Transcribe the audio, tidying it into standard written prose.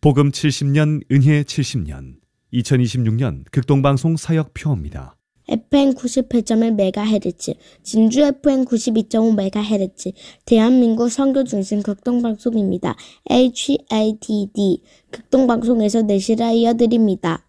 복음 70년, 은혜 70년, 2026년 극동방송 사역표입니다. FM 98.1MHz, 진주 FM 92.5MHz, 대한민국 선교중심 극동방송입니다. HATD, 극동방송에서 내실하 이어드립니다.